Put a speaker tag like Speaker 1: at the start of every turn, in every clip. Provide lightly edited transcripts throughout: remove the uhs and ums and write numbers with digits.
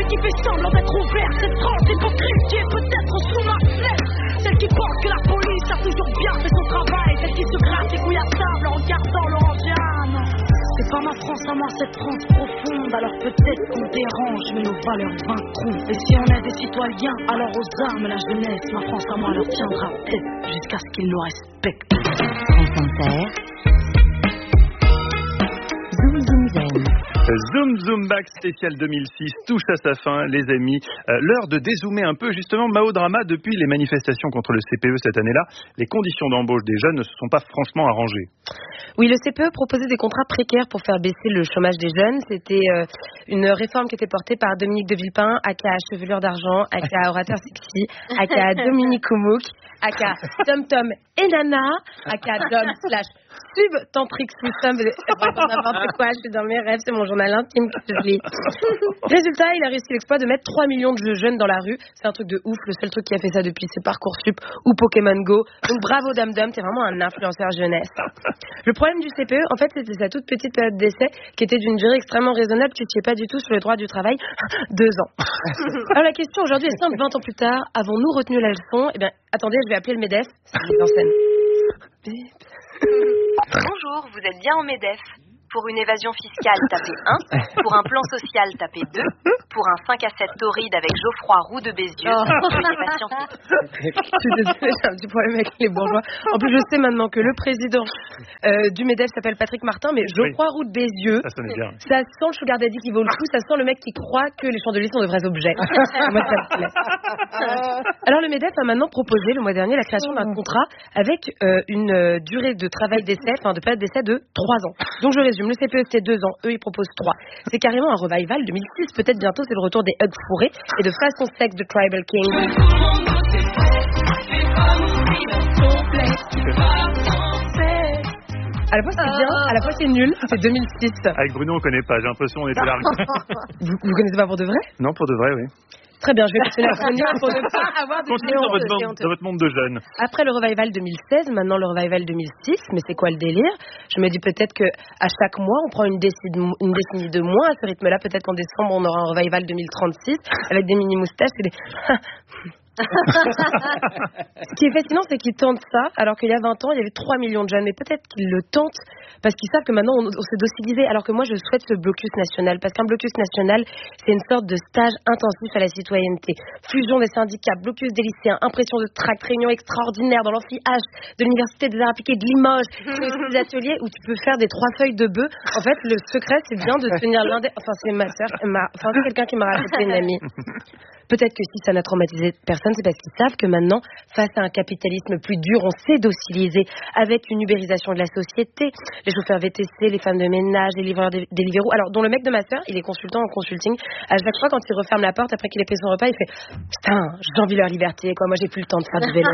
Speaker 1: Celle qui fait semblant d'être ouverte, cette tranche hypocrite qui est peut-être sous ma flèche. Celle qui pense que la police a toujours bien fait son travail. Celle qui se gratte les couilles à table en regardant l'orangiane. C'est pas ma France à moi cette France profonde. Alors peut-être qu'on dérange mais nos valeurs vaincront. Et si on est des citoyens, alors aux armes la jeunesse. Ma France à moi leur tiendra tête jusqu'à ce qu'ils nous respectent.
Speaker 2: France Inter. Zoom Zoom Zen.
Speaker 3: Zoom Zoom Back spécial 2006 touche à sa fin, les amis. L'heure de dézoomer un peu, justement, Mao Drama. Depuis les manifestations contre le CPE cette année-là, les conditions d'embauche des jeunes ne se sont pas franchement arrangées.
Speaker 4: Oui, le CPE proposait des contrats précaires pour faire baisser le chômage des jeunes. C'était une réforme qui était portée par Dominique de Villepin, aka Chevelure d'Argent, aka Orateur Sexy, aka Dominique Oumouk, aka Tom Tom et Nana, aka Dom / Sub-Tantrique System, n'importe quoi, je suis dans mes rêves, c'est mon journal intime que je lis. Résultat, il a réussi l'exploit de mettre 3 millions de jeunes dans la rue. C'est un truc de ouf, le seul truc qui a fait ça depuis, c'est Parcoursup ou Pokémon Go. Donc bravo Dame Dom, t'es vraiment un influenceur jeunesse. Le problème du CPE, en fait, c'était sa toute petite période d'essai qui était d'une durée extrêmement raisonnable, tu t'y es pas du tout sur le droit du travail, 2 ans. Alors la question aujourd'hui est simple, 20 ans plus tard, avons-nous retenu la leçon? Eh bien, attendez, je vais appeler le MEDEF, c'est une mise en scène.
Speaker 5: Bonjour, vous êtes bien en MEDEF. Pour une évasion fiscale, tapez 1. Pour un plan social, tapez 2. Pour un 5 à 7 torride avec Geoffroy Roux de Bézieux, veuillez patienter.
Speaker 4: Je suis désolée, j'ai un petit problème avec les bourgeois. En plus, je sais maintenant que le président du MEDEF s'appelle Patrick Martin, mais Geoffroy Roux de Bézieux,
Speaker 3: ça sonnait bien.
Speaker 4: Ça sent le sugar daddy qui vaut le coup, ça sent le mec qui croit que les chandeliers sont de vrais objets. Moi, ça me plaît. Alors, le MEDEF a maintenant proposé, le mois dernier, la création d'un contrat avec une durée de travail d'essai, enfin de période d'essai de 3 ans. Donc, je résume, le CPE c'était 2 ans, eux ils proposent 3. C'est carrément un revival 2006, peut-être bientôt c'est le retour des hugs fourrés et de façon sexe de Tribal King. À la fois c'est bien, à la fois c'est nul, c'est 2006.
Speaker 3: Avec Bruno on connaît pas, j'ai l'impression qu'on était là.
Speaker 4: Vous connaissez pas pour de vrai?
Speaker 3: Non, pour de vrai, oui.
Speaker 4: Très bien, je vais continuer à revenir pour ne pas avoir de
Speaker 3: continuez dans votre monde de jeunes.
Speaker 4: Après le revival 2016, maintenant le revival 2006, mais c'est quoi le délire? Je me dis peut-être que à chaque mois, on prend une décennie de moins. À ce rythme-là, peut-être qu'en décembre, on aura un revival 2036 avec des mini-moustaches et des... Ce qui est fascinant, c'est qu'ils tentent ça, alors qu'il y a 20 ans, il y avait 3 millions de jeunes. Mais peut-être qu'ils le tentent parce qu'ils savent que maintenant, on s'est docilisé. Alors que moi, je souhaite ce blocus national. Parce qu'un blocus national, c'est une sorte de stage intensif à la citoyenneté. Fusion des syndicats, blocus des lycéens, impression de tract, réunion extraordinaire dans l'amphi H de l'Université des Arts appliqués de Limoges. Des ateliers où tu peux faire des 3 feuilles de bœuf. En fait, le secret, c'est bien de tenir l'un des... Enfin, c'est ma sœur, c'est quelqu'un qui m'a raconté, une amie. Peut-être que si ça n'a traumatisé personne, c'est parce qu'ils savent que maintenant, face à un capitalisme plus dur, on sait dociliser avec une ubérisation de la société. Les chauffeurs VTC, les femmes de ménage, les livreurs Deliveroo. Alors, dont le mec de ma sœur, il est consultant en consulting. À chaque fois, quand il referme la porte, après qu'il ait pris son repas, il fait « Putain, j'envie leur liberté, quoi. Moi, j'ai plus le temps de faire du vélo. »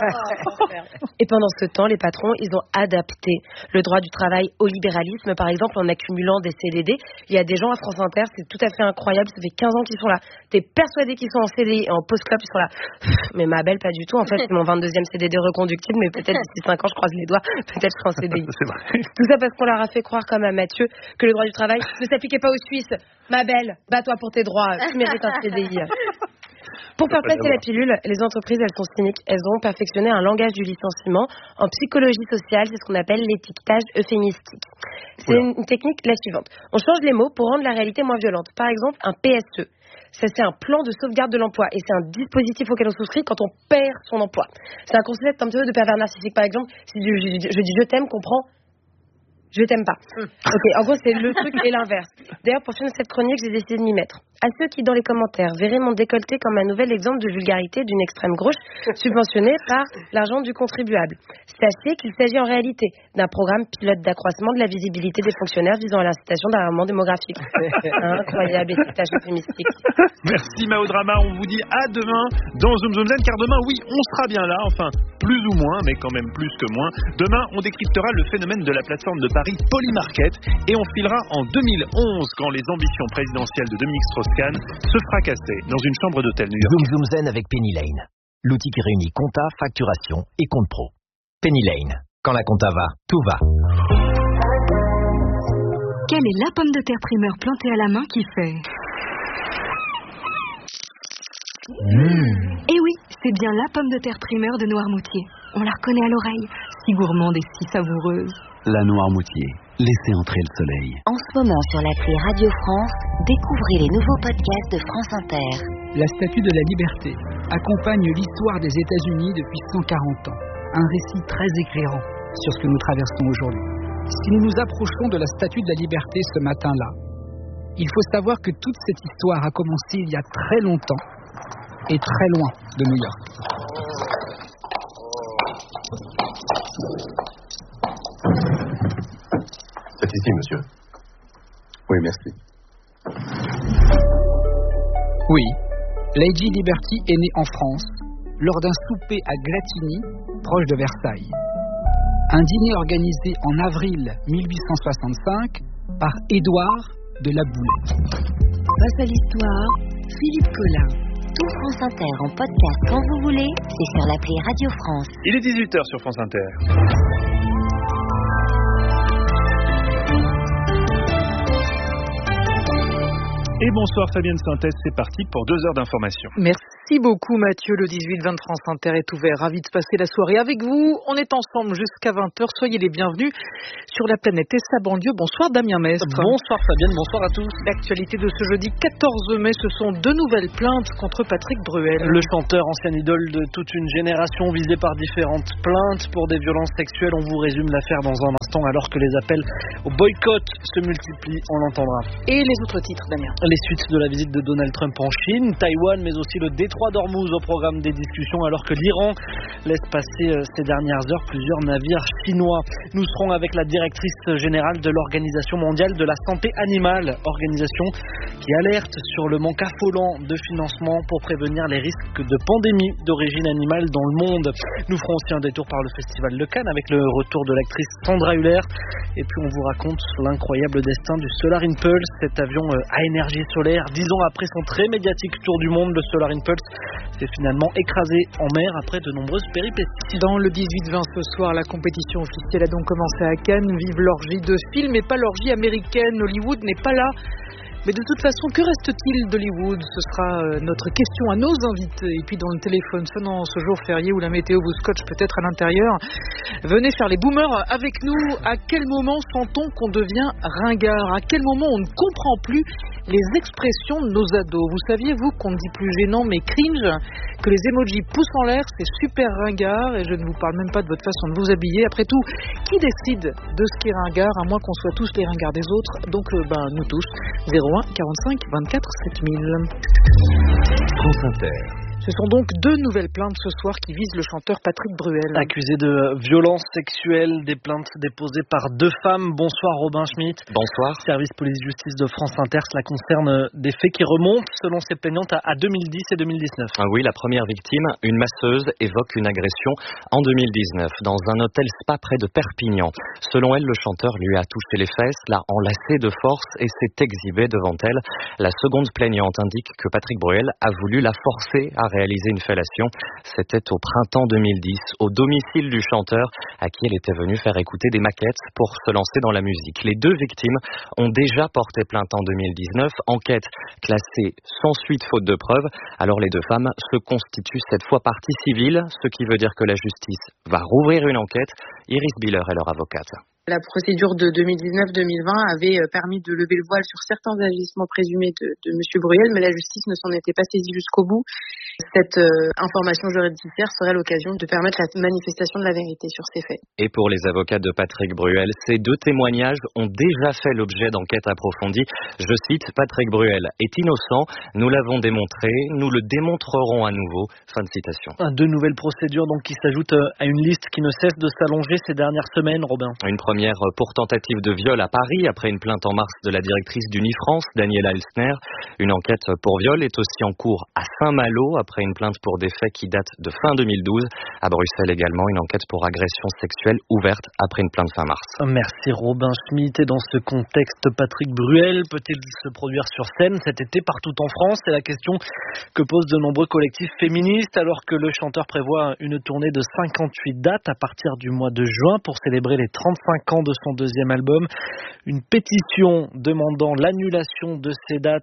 Speaker 4: Et pendant ce temps, les patrons, ils ont adapté le droit du travail au libéralisme. Par exemple, en accumulant des CDD. Il y a des gens à France Inter, c'est tout à fait incroyable. Ça fait 15 ans qu'ils sont là. T'es persuadé qu'ils sont en CDI et en post-club, ils sont là. Mais ma belle, pas du tout. En fait, c'est mon 22e CDD reconductible, mais peut-être d'ici 5 ans, je croise les doigts, peut-être je serai en CDI.
Speaker 3: C'est vrai.
Speaker 4: Tout ça parce qu'on leur a fait croire, comme à Mathieu, que le droit du travail ne s'appliquait pas aux Suisses. Ma belle, bats-toi pour tes droits, tu mérites un CDI. Pour faire passer la pilule, les entreprises, elles sont cyniques. Elles ont perfectionné un langage du licenciement. En psychologie sociale, c'est ce qu'on appelle l'étiquetage euphémistique. C'est une technique la suivante. On change les mots pour rendre la réalité moins violente. Par exemple, un PSE. Ça, c'est un plan de sauvegarde de l'emploi et c'est un dispositif auquel on souscrit quand on perd son emploi. C'est un concept un petit peu de pervers narcissique. Par exemple, si je dis je t'aime, comprends je t'aime pas. Ok, en gros, c'est le truc et l'inverse. D'ailleurs, pour finir cette chronique, j'ai décidé de m'y mettre. À ceux qui, dans les commentaires, verraient mon décolleté comme un nouvel exemple de vulgarité d'une extrême gauche subventionnée par l'argent du contribuable. Sachez qu'il s'agit en réalité d'un programme pilote d'accroissement de la visibilité des fonctionnaires visant à l'incitation d'un rendement démographique. Incroyable étiquetage euphémistique.
Speaker 3: Merci Mao Drama, on vous dit à demain dans Zoom Zoom Zen, car demain, oui, on sera bien là, enfin, plus ou moins, mais quand même plus que moins. Demain, on décryptera le phénomène de la plateforme de Paris Polymarket et on filera en 2011 quand les ambitions présidentielles de Dominique Strauss-Kahn se fracassaient dans une chambre d'hôtel new-york.
Speaker 6: Zoom Zoom Zen avec Penny Lane, l'outil qui réunit compta, facturation et compte pro. Penny Lane, quand la compta va, tout va.
Speaker 7: Quelle est la pomme de terre primeur plantée à la main qui fait Et oui, c'est bien la pomme de terre primeur de Noirmoutier. On la reconnaît à l'oreille, si gourmande et si savoureuse.
Speaker 8: La Noirmoutier, laissez entrer le soleil.
Speaker 2: En ce moment sur l'appli Radio France, découvrez les nouveaux podcasts de France Inter.
Speaker 9: La Statue de la Liberté accompagne l'histoire des États-Unis depuis 140 ans. Un récit très éclairant sur ce que nous traversons aujourd'hui. Si nous nous approchons de la Statue de la Liberté ce matin-là, il faut savoir que toute cette histoire a commencé il y a très longtemps et très loin de New York.
Speaker 10: C'est ici, monsieur. Oui, merci.
Speaker 9: Oui, Lady Liberty est née en France, lors d'un souper à Glatigny, proche de Versailles. Un dîner organisé en avril 1865 par Édouard de la Boulette.
Speaker 2: Face à l'histoire, Philippe Collin. Tout France Inter en podcast quand vous voulez, c'est sur l'appli Radio France.
Speaker 3: Il est 18h sur France Inter. Et bonsoir Fabienne Synthèse, c'est parti pour 2 heures d'information.
Speaker 11: Merci beaucoup Mathieu, le 18-20 de France Inter est ouvert. Ravi de passer la soirée avec vous. On est ensemble jusqu'à 20h, soyez les bienvenus sur la planète et sa banlieue. Bonsoir Damien Mestre.
Speaker 12: Bonsoir Fabienne, bonsoir à tous.
Speaker 11: L'actualité de ce jeudi 14 mai, ce sont 2 nouvelles plaintes contre Patrick Bruel.
Speaker 12: Le chanteur, ancien idole de toute une génération, visé par différentes plaintes pour des violences sexuelles. On vous résume l'affaire dans un instant alors que les appels au boycott se multiplient, on l'entendra.
Speaker 11: Et les autres titres Damien?
Speaker 12: Les suites de la visite de Donald Trump en Chine, Taïwan, mais aussi le détroit d'Ormuz au programme des discussions, alors que l'Iran laisse passer ces dernières heures plusieurs navires chinois. Nous serons avec la directrice générale de l'Organisation mondiale de la santé animale, organisation qui alerte sur le manque affolant de financement pour prévenir les risques de pandémie d'origine animale dans le monde. Nous ferons aussi un détour par le Festival de Cannes avec le retour de l'actrice Sandra Hüller, et puis on vous raconte l'incroyable destin du Solar Impulse, cet avion à énergie solaire. 10 ans après son très médiatique tour du monde, le Solar Impulse s'est finalement écrasé en mer après de nombreuses péripéties.
Speaker 11: Dans le 18-20 ce soir, la compétition officielle a donc commencé à Cannes. Vive l'orgie de films, mais pas l'orgie américaine. Hollywood n'est pas là. Mais de toute façon, que reste-t-il d'Hollywood? Ce sera notre question à nos invités. Et puis dans le téléphone sonnant ce jour férié où la météo vous scotche peut-être à l'intérieur, venez faire les boomers avec nous. À quel moment sent-on qu'on devient ringard? À quel moment on ne comprend plus les expressions de nos ados? Vous saviez, vous, qu'on ne dit plus gênant mais cringe, que les emojis pouces en l'air, c'est super ringard, et je ne vous parle même pas de votre façon de vous habiller. Après tout, qui décide de ce qui est ringard, à moins qu'on soit tous les ringards des autres? Donc, nous tous. 01 45 24 7000.
Speaker 8: France Inter.
Speaker 11: Ce sont donc 2 nouvelles plaintes ce soir qui visent le chanteur Patrick Bruel.
Speaker 12: Accusé de violences sexuelles, des plaintes déposées par 2 femmes. Bonsoir Robin Schmitt.
Speaker 13: Bonsoir.
Speaker 12: Service police-justice de France Inter, cela concerne des faits qui remontent, selon ces plaignantes, à 2010 et 2019.
Speaker 13: Ah oui, la première victime, une masseuse, évoque une agression en 2019 dans un hôtel spa près de Perpignan. Selon elle, le chanteur lui a touché les fesses, l'a enlacée de force et s'est exhibé devant elle. La seconde plaignante indique que Patrick Bruel a voulu la forcer à réaliser une fellation. C'était au printemps 2010, au domicile du chanteur, à qui elle était venue faire écouter des maquettes pour se lancer dans la musique. Les 2 victimes ont déjà porté plainte en 2019, enquête classée sans suite faute de preuves. Alors les 2 femmes se constituent cette fois partie civile, ce qui veut dire que la justice va rouvrir une enquête. Iris Biller est leur avocate.
Speaker 14: La procédure de 2019-2020 avait permis de lever le voile sur certains agissements présumés de M. Bruel, mais la justice ne s'en était pas saisie jusqu'au bout. Cette information judiciaire serait l'occasion de permettre la manifestation de la vérité sur ces faits.
Speaker 13: Et pour les avocats de Patrick Bruel, ces 2 témoignages ont déjà fait l'objet d'enquêtes approfondies. Je cite, Patrick Bruel est innocent, nous l'avons démontré, nous le démontrerons à nouveau. Fin de citation.
Speaker 12: 2 nouvelles procédures donc qui s'ajoutent à une liste qui ne cesse de s'allonger ces dernières semaines, Robin.
Speaker 13: Une première pour tentative de viol à Paris après une plainte en mars de la directrice d'Unifrance, Daniela Elsner. Une enquête pour viol est aussi en cours à Saint-Malo après une plainte pour des faits qui datent de fin 2012. À Bruxelles également, une enquête pour agression sexuelle ouverte après une plainte fin mars.
Speaker 12: Merci Robin Schmitt. Et dans ce contexte, Patrick Bruel peut-il se produire sur scène cet été partout en France? C'est la question que posent de nombreux collectifs féministes alors que le chanteur prévoit une tournée de 58 dates à partir du mois de juin pour célébrer les 35 ans de son 2e album. Une pétition demandant l'annulation de ces dates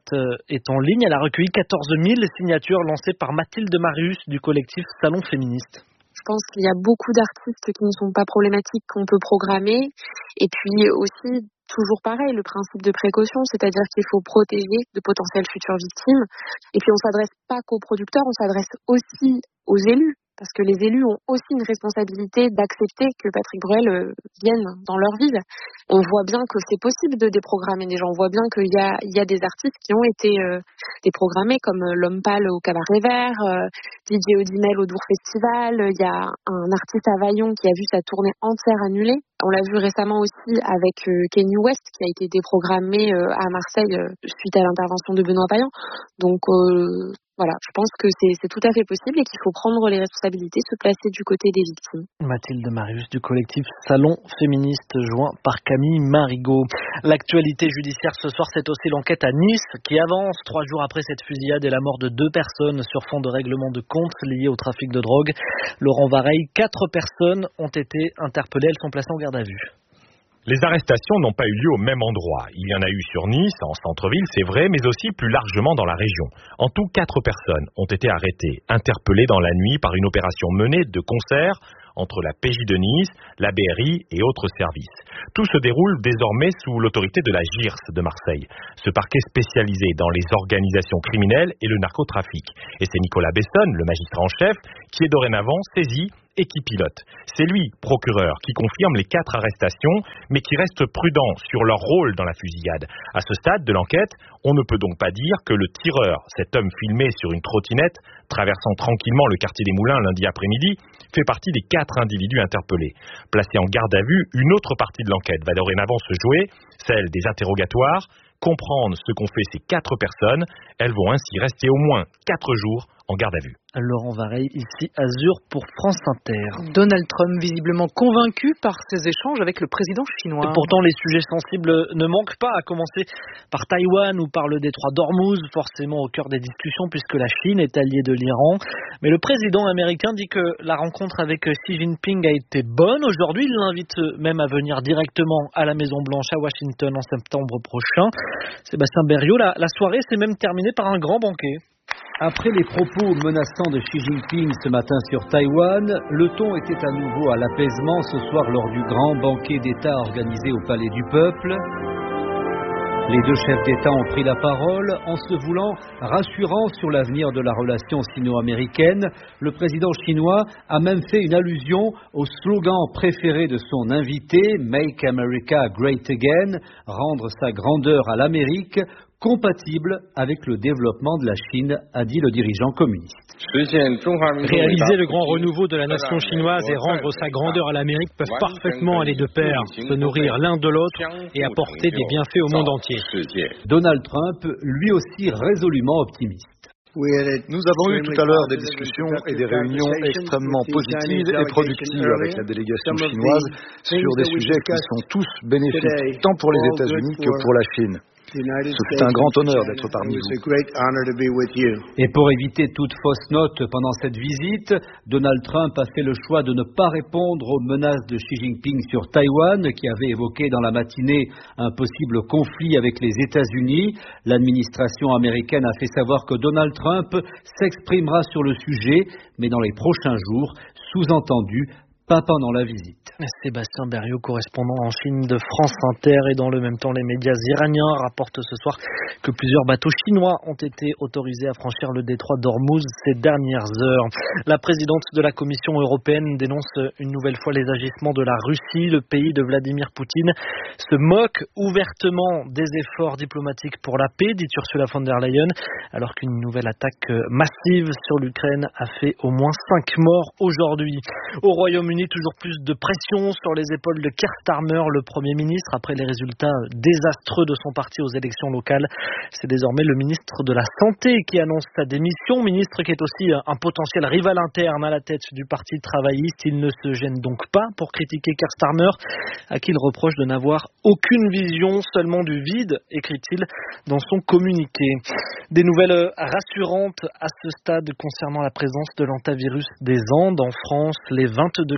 Speaker 12: est en ligne. Elle a recueilli 14 000 signatures lancées par Mathilde Marius du collectif Salon Féministe.
Speaker 15: Je pense qu'il y a beaucoup d'artistes qui ne sont pas problématiques qu'on peut programmer. Et puis aussi, toujours pareil, le principe de précaution, c'est-à-dire qu'il faut protéger de potentielles futures victimes. Et puis on s'adresse pas qu'aux producteurs, on s'adresse aussi aux élus. Parce que les élus ont aussi une responsabilité d'accepter que Patrick Bruel vienne dans leur ville. On voit bien que c'est possible de déprogrammer des gens. On voit bien qu'il y a des artistes qui ont été déprogrammés, comme L'Homme Pâle au Cabaret Vert, Didier Audimel au Dour Festival. Il y a un artiste à Vaillon qui a vu sa tournée entière annulée. On l'a vu récemment aussi avec Kanye West, qui a été déprogrammé à Marseille suite à l'intervention de Benoît Payan. Donc voilà, je pense que c'est tout à fait possible et qu'il faut prendre les responsabilités, se placer du côté des victimes.
Speaker 12: Mathilde Marius du collectif Salon Féministe, joint par Camille Marigot. L'actualité judiciaire ce soir, c'est aussi l'enquête à Nice qui avance 3 jours après cette fusillade et la mort de 2 personnes sur fond de règlement de compte lié au trafic de drogue. Laurent Vareille, 4 personnes ont été interpellées, elles sont placées en garde à vue.
Speaker 16: Les arrestations n'ont pas eu lieu au même endroit. Il y en a eu sur Nice, en centre-ville, c'est vrai, mais aussi plus largement dans la région. En tout, 4 personnes ont été arrêtées, interpellées dans la nuit par une opération menée de concert entre la PJ de Nice, la BRI et autres services. Tout se déroule désormais sous l'autorité de la GIRS de Marseille, ce parquet spécialisé dans les organisations criminelles et le narcotrafic. Et c'est Nicolas Besson, le magistrat en chef, qui est dorénavant saisi et qui pilote. C'est lui, procureur, qui confirme les 4 arrestations, mais qui reste prudent sur leur rôle dans la fusillade. À ce stade de l'enquête, on ne peut donc pas dire que le tireur, cet homme filmé sur une trottinette, traversant tranquillement le quartier des Moulins lundi après-midi, fait partie des 4 individus interpellés. Placés en garde à vue, une autre partie de l'enquête va dorénavant se jouer, celle des interrogatoires, comprendre ce qu'ont fait ces 4 personnes. Elles vont ainsi rester au moins 4 jours en garde à vue.
Speaker 12: Laurent Vareille, ici Azur pour France Inter.
Speaker 11: Donald Trump visiblement convaincu par ses échanges avec le président chinois.
Speaker 12: Et pourtant, les sujets sensibles ne manquent pas, à commencer par Taïwan ou par le détroit d'Ormuz, forcément au cœur des discussions puisque la Chine est alliée de l'Iran. Mais le président américain dit que la rencontre avec Xi Jinping a été bonne. Aujourd'hui, il l'invite même à venir directement à la Maison-Blanche à Washington en septembre prochain. Sébastien Berriot, la soirée s'est même terminée par un grand banquet.
Speaker 17: Après les propos menaçants de Xi Jinping ce matin sur Taïwan, le ton était à nouveau à l'apaisement ce soir lors du grand banquet d'État organisé au Palais du Peuple. Les 2 chefs d'État ont pris la parole en se voulant rassurants sur l'avenir de la relation sino-américaine. Le président chinois a même fait une allusion au slogan préféré de son invité, Make America Great Again, rendre sa grandeur à l'Amérique, compatible avec le développement de la Chine, a dit le dirigeant communiste.
Speaker 18: Réaliser le grand renouveau de la nation chinoise et rendre sa grandeur à l'Amérique peuvent parfaitement aller de pair, se nourrir l'un de l'autre et apporter des bienfaits au monde entier.
Speaker 17: Donald Trump, lui aussi résolument optimiste.
Speaker 19: Nous avons eu tout à l'heure des discussions et des réunions extrêmement positives et productives avec la délégation chinoise sur des sujets qui sont tous bénéfiques, tant pour les États-Unis que pour la Chine. Ce fut un grand honneur d'être parmi vous.
Speaker 17: Et pour éviter toute fausse note pendant cette visite, Donald Trump a fait le choix de ne pas répondre aux menaces de Xi Jinping sur Taïwan, qui avait évoqué dans la matinée un possible conflit avec les États-Unis. L'administration américaine a fait savoir que Donald Trump s'exprimera sur le sujet, mais dans les prochains jours, sous-entendu, pas pendant la visite.
Speaker 12: Sébastien Berriot, correspondant en Chine de France Inter, et dans le même temps, les médias iraniens rapportent ce soir que plusieurs bateaux chinois ont été autorisés à franchir le détroit d'Ormuz ces dernières heures. La présidente de la Commission européenne dénonce une nouvelle fois les agissements de la Russie. Le pays de Vladimir Poutine se moque ouvertement des efforts diplomatiques pour la paix, dit Ursula von der Leyen, alors qu'une nouvelle attaque massive sur l'Ukraine a fait au moins 5 morts aujourd'hui. Au Royaume-Uni, toujours plus de pression sur les épaules de Keir Starmer, le Premier ministre, après les résultats désastreux de son parti aux élections locales. C'est désormais le ministre de la Santé qui annonce sa démission, ministre qui est aussi un potentiel rival interne à la tête du parti travailliste. Il ne se gêne donc pas pour critiquer Keir Starmer, à qui il reproche de n'avoir aucune vision, seulement du vide, écrit-il dans son communiqué. Des nouvelles rassurantes à ce stade concernant la présence de l'hantavirus des Andes en France. Les 22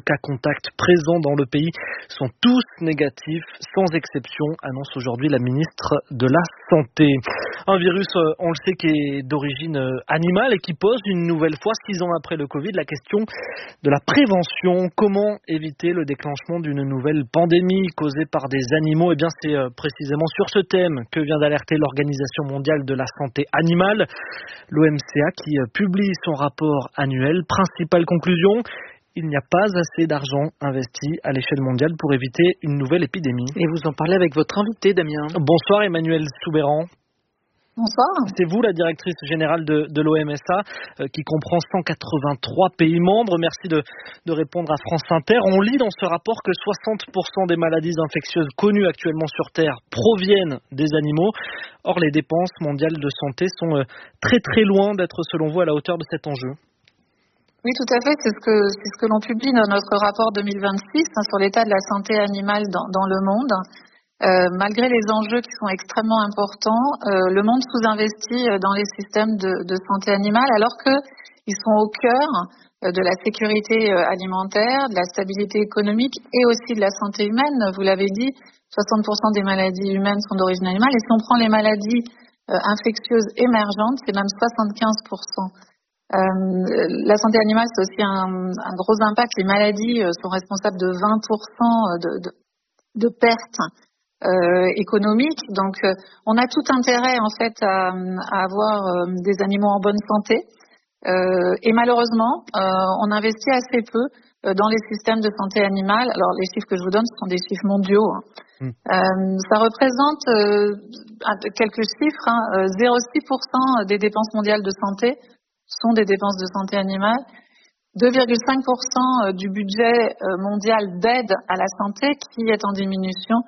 Speaker 12: cas contacts présents dans le pays sont tous négatifs, sans exception, annonce aujourd'hui la ministre de la Santé. Un virus, on le sait, qui est d'origine animale et qui pose une nouvelle fois, 6 ans après le Covid, la question de la prévention. Comment éviter le déclenchement d'une nouvelle pandémie causée par des animaux? Eh bien, c'est précisément sur ce thème que vient d'alerter l'Organisation mondiale de la santé animale, l'OMCA, qui publie son rapport annuel. Principale conclusion: il n'y a pas assez d'argent investi à l'échelle mondiale pour éviter une nouvelle épidémie.
Speaker 11: Et vous en parlez avec votre invité, Damien.
Speaker 12: Bonsoir Emmanuelle Soubeyran.
Speaker 20: Bonsoir.
Speaker 12: C'est vous la directrice générale de l'OMSA qui comprend 183 pays membres. Merci de répondre à France Inter. On lit dans ce rapport que 60% des maladies infectieuses connues actuellement sur Terre proviennent des animaux. Or, les dépenses mondiales de santé sont très très loin d'être, selon vous, à la hauteur de cet enjeu.
Speaker 20: Oui, tout à fait. C'est ce que l'on publie dans notre rapport 2026 sur l'état de la santé animale dans le monde. Malgré les enjeux qui sont extrêmement importants, le monde sous-investit dans les systèmes de santé animale, alors qu'ils sont au cœur de la sécurité alimentaire, de la stabilité économique et aussi de la santé humaine. Vous l'avez dit, 60% des maladies humaines sont d'origine animale. Et si on prend les maladies infectieuses émergentes, c'est même 75%. La santé animale, c'est aussi un gros impact. Les maladies sont responsables de 20% de pertes économique. Donc, on a tout intérêt en fait à avoir des animaux en bonne santé. Et malheureusement, on investit assez peu dans les systèmes de santé animale. Alors, les chiffres que je vous donne, ce sont des chiffres mondiaux. Ça représente quelques chiffres. 0,6% des dépenses mondiales de santé sont des dépenses de santé animale. 2,5% du budget mondial d'aide à la santé qui est en diminution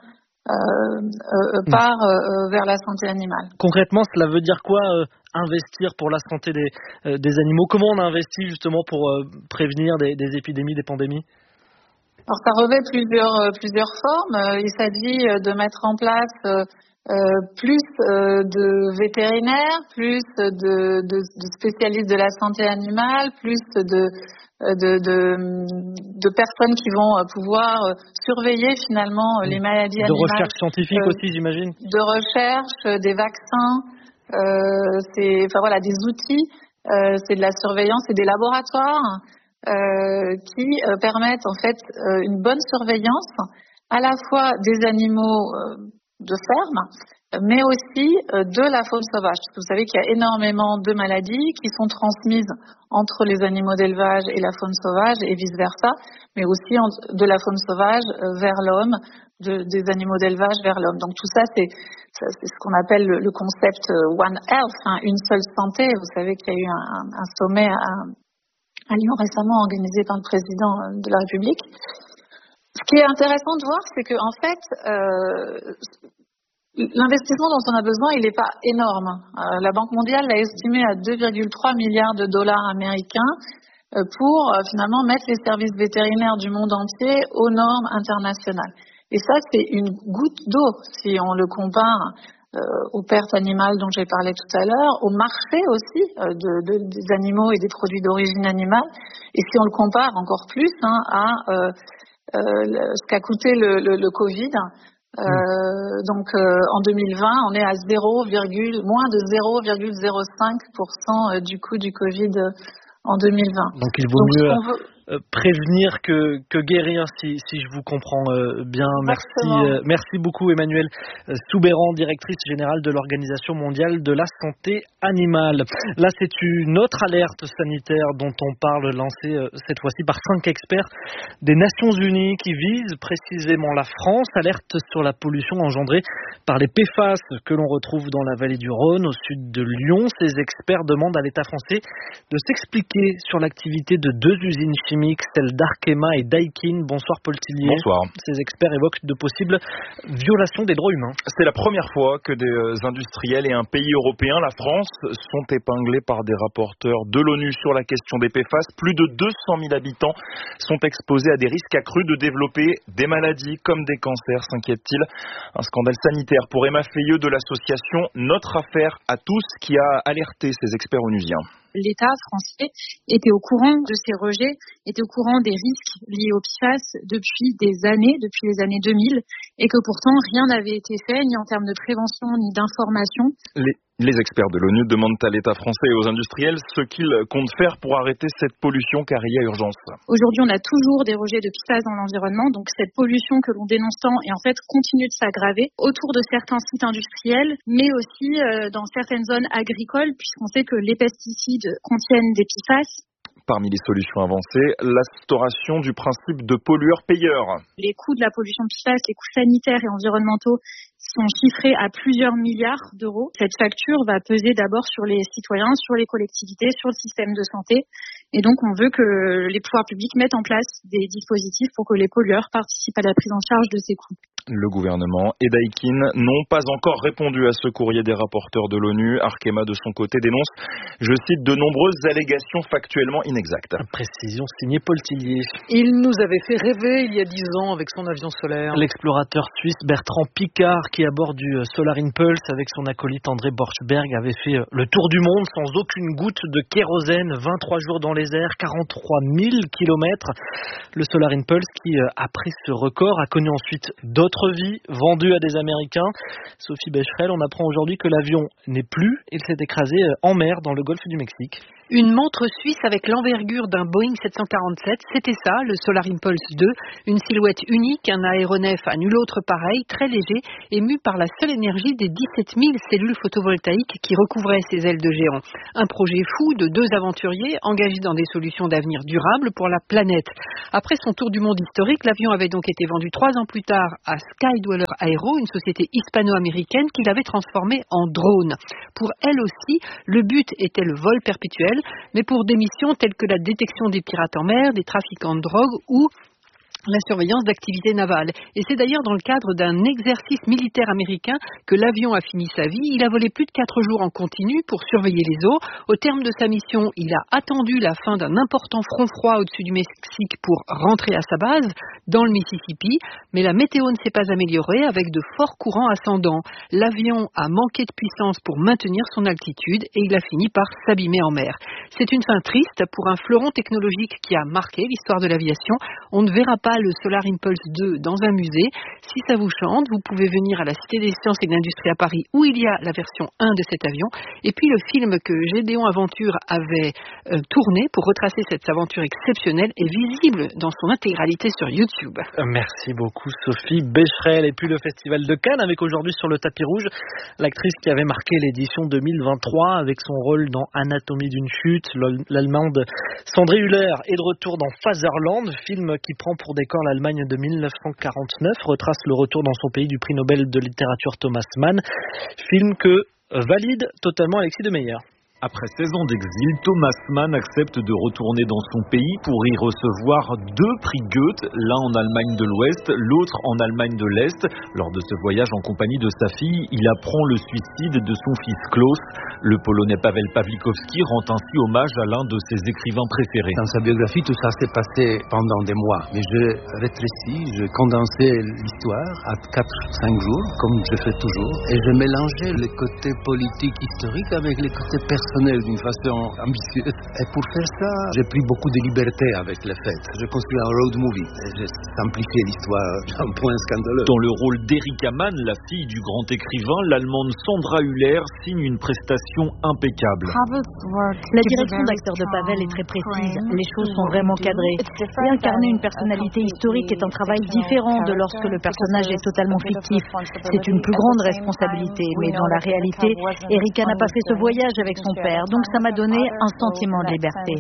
Speaker 20: part vers la santé animale.
Speaker 12: Concrètement, cela veut dire quoi, investir pour la santé des animaux? Comment on investit justement pour prévenir des épidémies, des pandémies?
Speaker 20: Alors, ça revêt plusieurs formes. Il s'agit de mettre en place plus de vétérinaires, plus de spécialistes de la santé animale, plus de personnes qui vont pouvoir surveiller finalement les maladies animales.
Speaker 12: De recherche scientifique aussi, j'imagine.
Speaker 20: De recherche, des vaccins, des outils, c'est de la surveillance et des laboratoires qui permettent en fait une bonne surveillance à la fois des animaux de ferme, mais aussi de la faune sauvage. Parce que vous savez qu'il y a énormément de maladies qui sont transmises entre les animaux d'élevage et la faune sauvage et vice-versa, mais aussi de la faune sauvage vers l'homme, des animaux d'élevage vers l'homme. Donc tout ça, c'est ce qu'on appelle le concept One Health, une seule santé. Vous savez qu'il y a eu un sommet à Lyon récemment organisé par le président de la République. Ce qui est intéressant de voir, c'est que en fait, l'investissement dont on a besoin, il n'est pas énorme. La Banque mondiale l'a estimé à 2,3 milliards de dollars américains pour finalement mettre les services vétérinaires du monde entier aux normes internationales. Et ça, c'est une goutte d'eau si on le compare aux pertes animales dont j'ai parlé tout à l'heure, au marché aussi des animaux et des produits d'origine animale. Et si on le compare encore plus à ce qu'a coûté le Covid. Donc en 2020, on est à moins de 0,05% du coût du Covid en 2020.
Speaker 12: Donc il vaut mieux prévenir que guérir, si je vous comprends bien. Merci beaucoup Emmanuelle Soubeyran, directrice générale de l'Organisation mondiale de la santé animale. Là, c'est une autre alerte sanitaire dont on parle, lancée cette fois-ci par 5 experts des Nations Unies qui visent précisément la France. Alerte sur la pollution engendrée par les PFAS que l'on retrouve dans la vallée du Rhône, au sud de Lyon. Ces experts demandent à l'État français de s'expliquer sur l'activité de 2 usines chimiques, celles d'Arkema et Daikin. Bonsoir Paul Tillier.
Speaker 16: Bonsoir.
Speaker 12: Ces experts évoquent de possibles violations des droits humains.
Speaker 16: C'est la première fois que des industriels et un pays européen, la France, sont épinglés par des rapporteurs de l'ONU sur la question des PFAS. Plus de 200 000 habitants sont exposés à des risques accrus de développer des maladies comme des cancers, s'inquiète-t-il. Un scandale sanitaire pour Emma Feilleux de l'association Notre Affaire à tous qui a alerté ces experts onusiens.
Speaker 15: l'État français était au courant de ces rejets, était au courant des risques liés au PFAS depuis les années 2000, et que pourtant rien n'avait été fait, ni en termes de prévention, ni d'information.
Speaker 21: Les experts de l'ONU demandent à l'État français et aux industriels ce qu'ils comptent faire pour arrêter cette pollution, car il y a urgence.
Speaker 15: Aujourd'hui, on a toujours des rejets de PFAS dans l'environnement, donc cette pollution que l'on dénonce tant et en fait continue de s'aggraver autour de certains sites industriels, mais aussi dans certaines zones agricoles, puisqu'on sait que les pesticides contiennent des PFAS.
Speaker 21: Parmi les solutions avancées, l'instauration du principe de pollueur-payeur.
Speaker 15: Les coûts de la pollution PFAS, les coûts sanitaires et environnementaux sont chiffrés à plusieurs milliards d'euros. Cette facture va peser d'abord sur les citoyens, sur les collectivités, sur le système de santé. Et donc, on veut que les pouvoirs publics mettent en place des dispositifs pour que les pollueurs participent à la prise en charge de ces coûts.
Speaker 21: Le gouvernement et Daikin n'ont pas encore répondu à ce courrier des rapporteurs de l'ONU. Arkema, de son côté, dénonce, je cite, de nombreuses allégations factuellement inexactes.
Speaker 12: Précision signée Paul Tillier.
Speaker 11: Il nous avait fait rêver il y a 10 ans avec son avion solaire.
Speaker 12: L'explorateur suisse Bertrand Piccard, qui à bord du Solar Impulse avec son acolyte André Borchberg, avait fait le tour du monde sans aucune goutte de kérosène, 23 jours dans les airs, 43 000 kilomètres. Le Solar Impulse qui, après ce record, a connu ensuite d'autres vies vendues à des Américains. Sophie Becherel, on apprend aujourd'hui que l'avion n'est plus. Il s'est écrasé en mer dans le golfe du Mexique.
Speaker 22: Une montre suisse avec l'envergure d'un Boeing 747, c'était ça, le Solar Impulse 2, une silhouette unique, un aéronef à nul autre pareil, très léger, ému par la seule énergie des 17 000 cellules photovoltaïques qui recouvraient ses ailes de géant. Un projet fou de 2 aventuriers engagés dans des solutions d'avenir durables pour la planète. Après son tour du monde historique, l'avion avait donc été vendu 3 ans plus tard à Skydweller Aero, une société hispano-américaine qui l'avait transformé en drone. Pour elle aussi, le but était le vol perpétuel, mais pour des missions telles que la détection des pirates en mer, des trafiquants de drogue ou la surveillance d'activités navales. Et c'est d'ailleurs dans le cadre d'un exercice militaire américain que l'avion a fini sa vie. Il a volé plus de 4 jours en continu pour surveiller les eaux. Au terme de sa mission, il a attendu la fin d'un important front froid au-dessus du Mexique pour rentrer à sa base, dans le Mississippi. Mais la météo ne s'est pas améliorée avec de forts courants ascendants. L'avion a manqué de puissance pour maintenir son altitude et il a fini par s'abîmer en mer. C'est une fin triste pour un fleuron technologique qui a marqué l'histoire de l'aviation. On ne verra pas le Solar Impulse 2 dans un musée. Si ça vous chante, vous pouvez venir à la Cité des Sciences et de l'Industrie à Paris où il y a la version 1 de cet avion. Et puis le film que Gédéon Aventure avait tourné pour retracer cette aventure exceptionnelle est visible dans son intégralité sur YouTube.
Speaker 12: Merci beaucoup Sophie Becherel. Et puis le Festival de Cannes avec aujourd'hui sur le tapis rouge l'actrice qui avait marqué l'édition 2023 avec son rôle dans Anatomie d'une chute. L'Allemande Sandrine Hüller est de retour dans Fatherland, film qui prend pour décor l'Allemagne de 1949, retrace le retour dans son pays du prix Nobel de littérature Thomas Mann, film que valide totalement Alexis de Meyer.
Speaker 23: Après 16 ans d'exil, Thomas Mann accepte de retourner dans son pays pour y recevoir 2 prix Goethe, l'un en Allemagne de l'Ouest, l'autre en Allemagne de l'Est. Lors de ce voyage en compagnie de sa fille, il apprend le suicide de son fils Klaus. Le Polonais Paweł Pawlikowski rend ainsi hommage à l'un de ses écrivains préférés.
Speaker 24: Dans sa biographie, tout ça s'est passé pendant des mois. Mais je rétrécis, je condensais l'histoire à 4-5 jours, comme je fais toujours. Et je mélangeais les côtés politiques historiques avec les côtés personnels d'une façon ambitieuse. Et pour faire ça, j'ai pris beaucoup de liberté avec les faits. Je construis un road movie et j'ai simplifié l'histoire d'un point scandaleux.
Speaker 23: Dans le rôle d'Erika Mann, la fille du grand écrivain, l'Allemande Sandra Hüller signe une prestation impeccable.
Speaker 25: La direction d'acteur de Paweł est très précise. Les choses sont vraiment cadrées. Et incarner une personnalité historique est un travail différent de lorsque le personnage est totalement fictif. C'est une plus grande responsabilité. Mais dans la réalité, Erika n'a pas fait ce voyage avec son père, donc ça m'a donné un sentiment de liberté.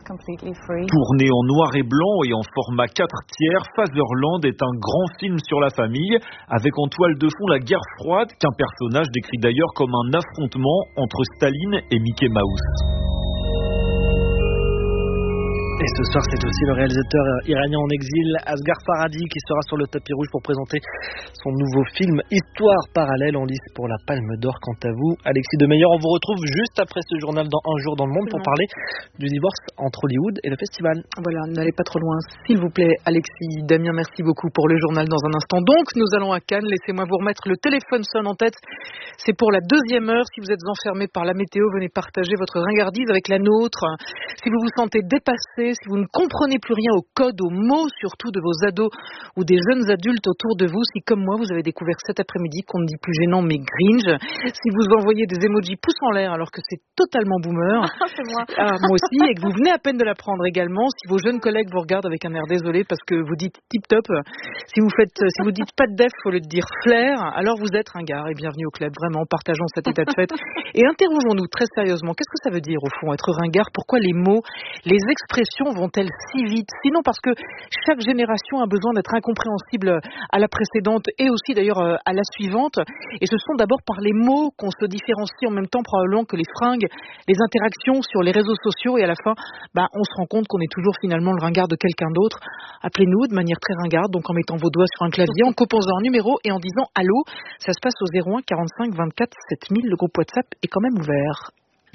Speaker 23: Tourné en noir et blanc et en format 4/3, Fatherland est un grand film sur la famille, avec en toile de fond la guerre froide, qu'un personnage décrit d'ailleurs comme un affrontement entre Staline et Mickey Mouse.
Speaker 12: Et ce soir, c'est aussi le réalisateur iranien en exil, Asghar Farhadi, qui sera sur le tapis rouge pour présenter son nouveau film Histoire parallèle en lice pour la Palme d'Or. Quant à vous, Alexis Demeyer, on vous retrouve juste après ce journal dans Un jour dans le monde pour parler du divorce entre Hollywood et le festival.
Speaker 11: Voilà, n'allez pas trop loin, s'il vous plaît, Alexis. Damien, merci beaucoup pour le journal dans un instant. Donc, nous allons à Cannes. Laissez-moi vous remettre le téléphone sonne en tête. C'est pour la 2e heure. Si vous êtes enfermé par la météo, venez partager votre ringardise avec la nôtre. Si vous vous sentez dépassé, si vous ne comprenez plus rien aux codes, aux mots surtout de vos ados ou des jeunes adultes autour de vous, si comme moi vous avez découvert cet après-midi qu'on ne dit plus gênant mais cringe, si vous envoyez des emojis pouces en l'air alors que c'est totalement boomer,
Speaker 25: c'est moi.
Speaker 11: Moi aussi, et que vous venez à peine de l'apprendre également, si vos jeunes collègues vous regardent avec un air désolé parce que vous dites tip top, si vous dites pas de def au lieu de dire flair, alors vous êtes ringard et bienvenue au club. Vraiment, partageons cet état de fait et interrogeons-nous très sérieusement, qu'est-ce que ça veut dire au fond être ringard? Pourquoi les mots, les expressions vont-elles si vite? Sinon parce que chaque génération a besoin d'être incompréhensible à la précédente et aussi d'ailleurs à la suivante, et ce sont d'abord par les mots qu'on se différencie en même temps probablement que les fringues, les interactions sur les réseaux sociaux, et à la fin on se rend compte qu'on est toujours finalement le ringard de quelqu'un d'autre. Appelez-nous de manière très ringarde, donc en mettant vos doigts sur un clavier, en composant un numéro et en disant allô. Ça se passe au 01 45 24 7000. Le groupe WhatsApp est quand même ouvert.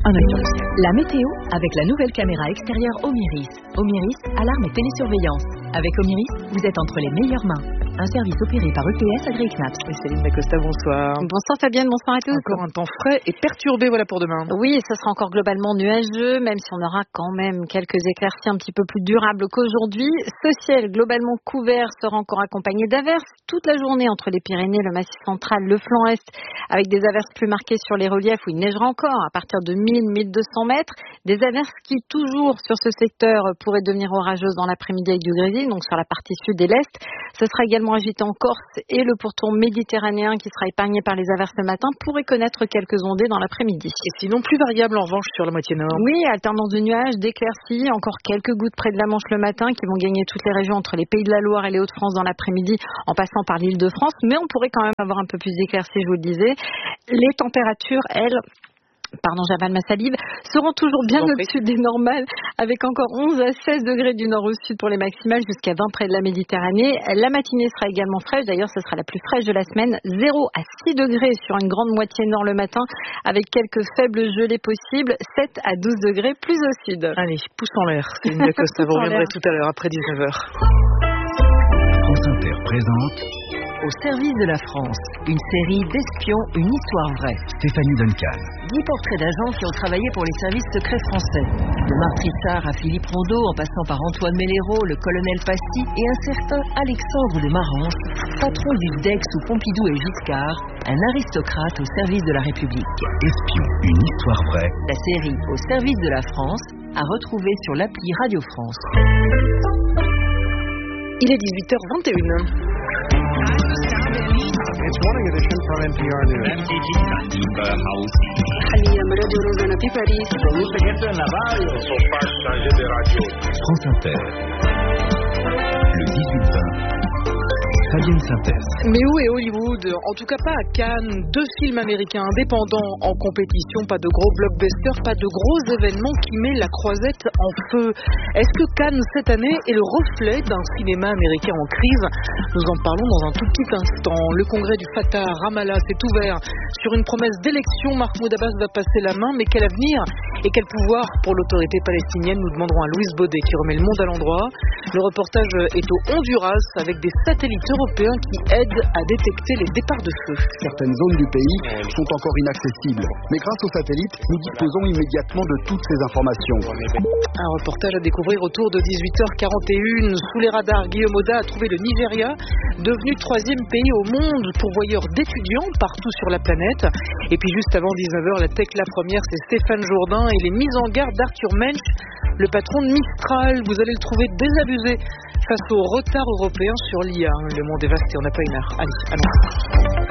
Speaker 1: La météo avec la nouvelle caméra extérieure Omiris. Omiris, alarme et télésurveillance. Avec Omiris, vous êtes entre les meilleures mains. Un service opéré par EPS AgriKnaps.
Speaker 11: Et Céline Dacosta, bonsoir.
Speaker 4: Bonsoir Fabienne, bonsoir à tous.
Speaker 11: Encore un temps frais et perturbé, voilà pour demain.
Speaker 4: Oui, ça sera encore globalement nuageux, même si on aura quand même quelques éclaircies un petit peu plus durables qu'aujourd'hui. Ce ciel globalement couvert sera encore accompagné d'averses toute la journée entre les Pyrénées, le Massif central, le flanc est, avec des averses plus marquées sur les reliefs où il neigera encore à partir de 1000-1200 mètres. Des averses qui, toujours sur ce secteur, pourraient devenir orageuses dans l'après-midi avec du grésil, donc sur la partie sud et l'est. Ce sera également agité en Corse, et le pourtour méditerranéen qui sera épargné par les averses le matin pourrait connaître quelques ondées dans l'après-midi.
Speaker 11: Et sinon plus variable en revanche sur la moitié nord.
Speaker 4: Oui, alternance de nuages, d'éclaircies, encore quelques gouttes près de la Manche le matin qui vont gagner toutes les régions entre les Pays de la Loire et les Hauts-de-France dans l'après-midi en passant par l'Île-de-France, mais on pourrait quand même avoir un peu plus d'éclaircies, je vous le disais. Les températures, elles, j'avale ma salive, seront toujours bien au-dessus des normales, avec encore 11 à 16 degrés du nord au sud pour les maximales, jusqu'à 20 près de la Méditerranée. La matinée sera également fraîche, d'ailleurs ce sera la plus fraîche de la semaine, 0 à 6 degrés sur une grande moitié nord le matin, avec quelques faibles gelées possibles, 7 à 12 degrés plus au sud.
Speaker 11: Allez, pouce en l'air, Céline Dacosta, vous reviendrez tout à l'heure après 19h.
Speaker 8: France Inter présente
Speaker 1: Au service de la France, une série d'espions, une histoire vraie.
Speaker 8: Stéphanie Duncan.
Speaker 1: 10 portraits d'agents qui ont travaillé pour les services secrets français. De Marc Trissard à Philippe Rondeau, en passant par Antoine Mellero, le colonel Passy et un certain Alexandre de Marange, patron du DEX sous Pompidou et Giscard, un aristocrate au service de la République.
Speaker 8: Espion, une histoire vraie.
Speaker 1: La série Au service de la France, à retrouver sur l'appli Radio France.
Speaker 11: Il est 18h21.
Speaker 5: It's morning edition from NPR News.
Speaker 8: France Inter. Le 18-20. Fabienne Synthèse.
Speaker 11: Mais où est Hollywood? En tout cas pas à Cannes. 2 films américains indépendants en compétition, pas de gros blockbusters, pas de gros événements qui met la croisette en feu. Est-ce que Cannes cette année est le reflet d'un cinéma américain en crise? Nous en parlons dans un tout petit instant. Le congrès du Fatah à Ramallah s'est ouvert sur une promesse d'élection. Mahmoud Abbas va passer la main, mais quel avenir et quel pouvoir pour l'autorité palestinienne? Nous demanderons à Louise Baudet qui remet le monde à l'endroit. Le reportage est au Honduras avec des satellites européens qui aident à détecter les départs de feu.
Speaker 6: Certaines zones du pays sont encore inaccessibles, mais grâce aux satellites, nous disposons immédiatement de toutes ces informations.
Speaker 11: Un reportage à découvrir autour de 18h41. Sous les radars, Guillaume Oda a trouvé le Nigeria, devenu 3e pays au monde pourvoyeur d'étudiants partout sur la planète. Et puis juste avant 19h, la tech la première, c'est Stéphane Jourdain et les mises en garde d'Arthur Mensch, le patron de Mistral. Vous allez le trouver désabusé face au retard européen sur l'IA. Le monde est vaste et on n'a pas une heure. Allez, allons.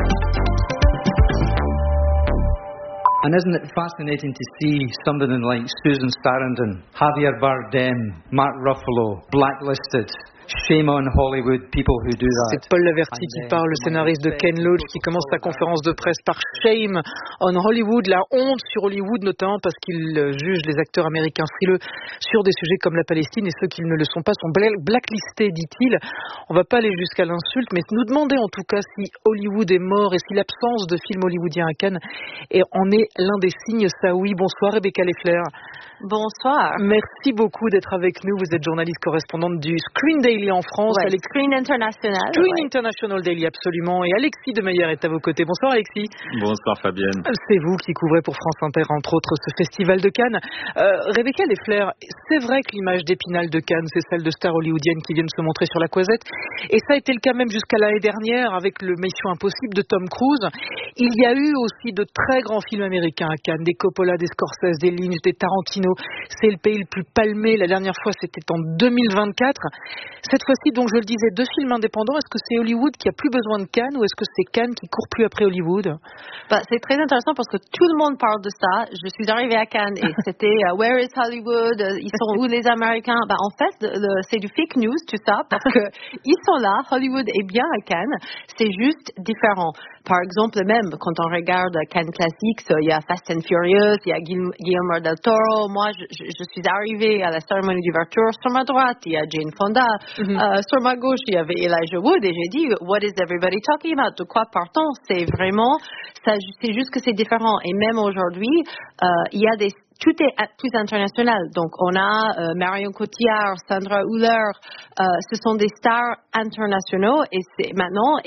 Speaker 7: And isn't it fascinating to see somebody like Susan Sarandon, Javier Bardem, Mark Ruffalo, blacklisted, Shame on Hollywood, people who do that.
Speaker 11: C'est Paul Laverty qui parle, le scénariste de Ken Loach, qui commence sa conférence de presse par Shame on Hollywood, la honte sur Hollywood notamment parce qu'il juge les acteurs américains frileux sur des sujets comme la Palestine et ceux qui ne le sont pas sont blacklistés, dit-il. On va pas aller jusqu'à l'insulte, mais nous demander en tout cas si Hollywood est mort et si l'absence de films hollywoodiens à Cannes en est l'un des signes. Ça oui. Bonsoir Rebecca Leffler.
Speaker 2: Bonsoir.
Speaker 11: Merci beaucoup d'être avec nous. Vous êtes journaliste correspondante du Screen Daily en France.
Speaker 2: Ouais, Screen International.
Speaker 11: Screen International Daily, absolument. Et Alexis de Meyer est à vos côtés. Bonsoir Alexis.
Speaker 23: Bonsoir Fabienne.
Speaker 11: C'est vous qui couvrez pour France Inter, entre autres, ce festival de Cannes. Rebecca Leffler, c'est vrai que l'image d'Épinal de Cannes, c'est celle de stars hollywoodiennes qui viennent se montrer sur la Croisette. Et ça a été le cas même jusqu'à l'année dernière avec le Mission Impossible de Tom Cruise. Il y a eu aussi de très grands films américains à Cannes, des Coppola, des Scorsese, des Lynch, des Tarantino. C'est le pays le plus palmé. La dernière fois, c'était en 2024. Cette fois-ci, donc, je le disais, 2 films indépendants. Est-ce que c'est Hollywood qui a plus besoin de Cannes ou est-ce que c'est Cannes qui court plus après Hollywood?
Speaker 2: C'est très intéressant parce que tout le monde parle de ça. Je suis arrivée à Cannes et c'était Where is Hollywood? Ils sont où les Américains? En fait, c'est du fake news tout ça parce que ils sont là. Hollywood est bien à Cannes. C'est juste différent. Par exemple, même quand on regarde Cannes Classics, il y a Fast and Furious, il y a Guillermo del Toro. Moi, je suis arrivée à la cérémonie d'ouverture. Sur ma droite, il y a Jane Fonda. Sur ma gauche, il y avait Elijah Wood. Et j'ai dit, what is everybody talking about? De quoi part-on? C'est vraiment, c'est juste que c'est différent. Et même aujourd'hui, il y a tout est plus international. Donc, on a Marion Cotillard, Sandra Hüller. Ce sont des stars internationaux et c'est maintenant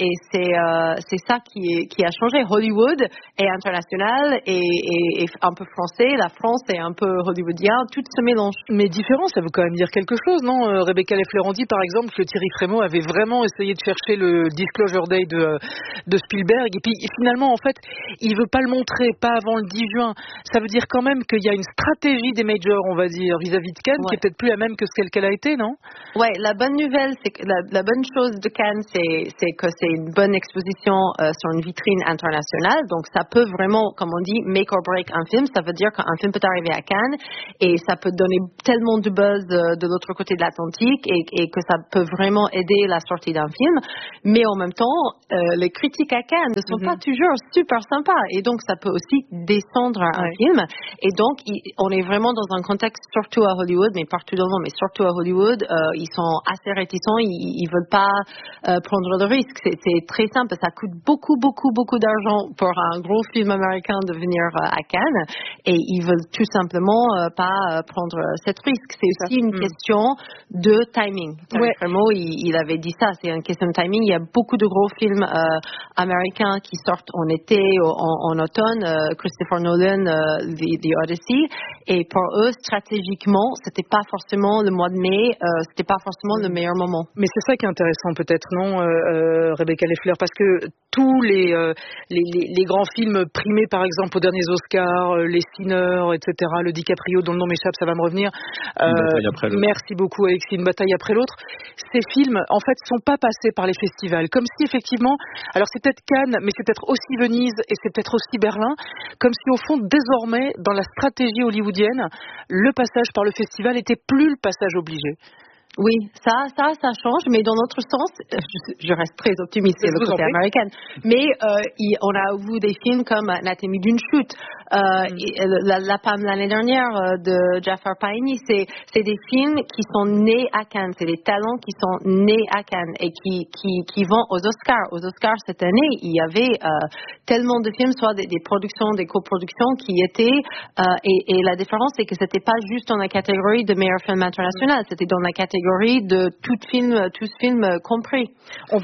Speaker 2: c'est ça qui a changé. Hollywood est international et un peu français. La France est un peu hollywoodien. Tout se mélange.
Speaker 11: Mais différent, ça veut quand même dire quelque chose, non? Rebecca Leffler, on dit par exemple que Thierry Frémaux avait vraiment essayé de chercher le Disclosure Day de Spielberg et puis finalement, en fait, il veut pas le montrer, pas avant le 10 juin. Ça veut dire quand même qu'il y a une stratégie des majors, on va dire, vis-à-vis de Cannes, qui est peut-être plus la même que celle qu'elle a été, non?
Speaker 2: Ouais, la bonne nouvelle, c'est que la bonne chose de Cannes, c'est que c'est une bonne exposition sur une vitrine internationale. Donc, ça peut vraiment, comme on dit, make or break un film. Ça veut dire qu'un film peut arriver à Cannes et ça peut donner tellement de buzz de l'autre côté de l'Atlantique et que ça peut vraiment aider la sortie d'un film. Mais en même temps, les critiques à Cannes ne sont pas toujours super sympas et donc ça peut aussi descendre un film. Et donc, on est vraiment dans un contexte, surtout à Hollywood, mais partout dans le monde, mais surtout à Hollywood, ils sont assez réticents, ils veulent pas prendre de risques. C'est très simple, ça coûte beaucoup d'argent pour un gros film américain de venir à Cannes, et ils veulent tout simplement pas prendre cette risque. C'est aussi une question de timing. Vraiment, il avait dit ça, c'est une question de timing. Il y a beaucoup de gros films américains qui sortent en été, en automne, Christopher Nolan, The Odyssey. Et pour eux, stratégiquement, c'était pas forcément le mois de mai, c'était pas forcément le meilleur moment.
Speaker 11: Mais c'est ça qui est intéressant peut-être, non, Rebecca Leffler, parce que tous les grands films primés, par exemple, aux derniers Oscars, les Sinner, etc., le DiCaprio, dont le nom m'échappe, ça va me revenir. Merci beaucoup, Alexis, Une bataille après l'autre. Ces films, en fait, sont pas passés par les festivals. Comme si, effectivement, alors c'est peut-être Cannes, mais c'est peut-être aussi Venise et c'est peut-être aussi Berlin, comme si, au fond, désormais, dans la stratégie hollywoodienne, le passage par le festival n'était plus le passage obligé.
Speaker 2: Oui, ça change, mais dans notre sens, je reste très optimiste, c'est le côté américain. Mais on a vu des films comme Anatomie d'une chute, La Palme l'année dernière de Jafar Payini. C'est des films qui sont nés à Cannes, c'est des talents qui sont nés à Cannes et qui vont aux Oscars. Aux Oscars cette année, il y avait tellement de films, soit des productions, des coproductions qui étaient et la différence c'est que c'était pas juste dans la catégorie de meilleur film international, c'était dans la catégorie de tous films compris.
Speaker 23: Si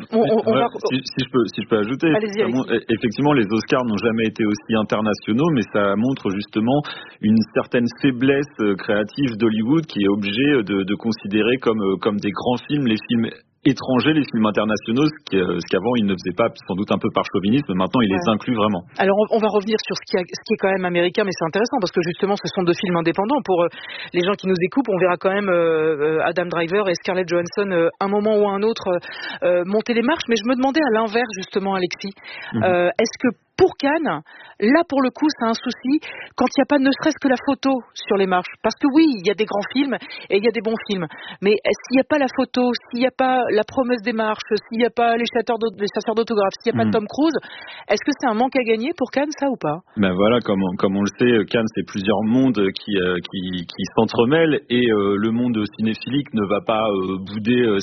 Speaker 23: je peux ajouter, effectivement, les Oscars n'ont jamais été aussi internationaux, mais ça montre justement une certaine faiblesse créative d'Hollywood qui est obligé de considérer comme des grands films les films étrangers, les films internationaux, ce qu'avant ils ne faisaient pas, sans doute un peu par chauvinisme, maintenant ils les incluent vraiment.
Speaker 11: Alors on va revenir sur ce qui est quand même américain, mais c'est intéressant parce que justement ce sont 2 films indépendants. Pour les gens qui nous écoutent, on verra quand même Adam Driver et Scarlett Johansson un moment ou un autre monter les marches, mais je me demandais à l'inverse justement, Alexis, est-ce que Pour Cannes, là pour le coup c'est un souci quand il n'y a pas ne serait-ce que la photo sur les marches. Parce que oui, il y a des grands films et il y a des bons films. Mais s'il n'y a pas la photo, s'il n'y a pas la promesse des marches, s'il n'y a pas les chasseurs d'autographes, s'il n'y a pas Tom Cruise, est-ce que c'est un manque à gagner pour Cannes, ça ou pas?
Speaker 23: Ben voilà, comme on le sait, Cannes c'est plusieurs mondes qui s'entremêlent et le monde cinéphilique ne va pas bouder